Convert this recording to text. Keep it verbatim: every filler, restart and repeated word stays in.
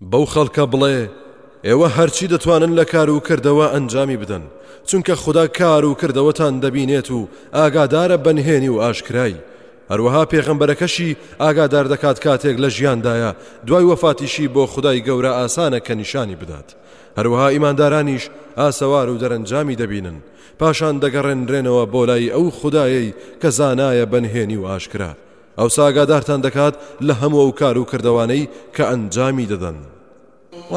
بەو خەڵکە بڵێ ئێوە هەرچی دەتوانن لە کار و کردەوە ئەنجامی بدەن، چونکە خوددا کار و کردەوەتان دەبینێت و ئاگادارە بەنهێنی و ئاشکرای. هەروەها پێغەمبەرەکەشی ئاگادار دەکات کاتێک لە ژیاندایە دوای وەفاتیشی بۆ خودای گەورە ئاسانە کە نیشانی بدات. هەروەها ئیماندارانیش ئاسەوار و دەرەنجامی دەبینن، پاشان دەگەڕێنرێنەوە بۆ لای ئەو خودایەی کە زانایە بەنهێنی و ئاشکرا. ئەو ئاگادارتان دەکات لە هەموو ئەو کار و کردەوانەی کە ئەنجامی دەدەن.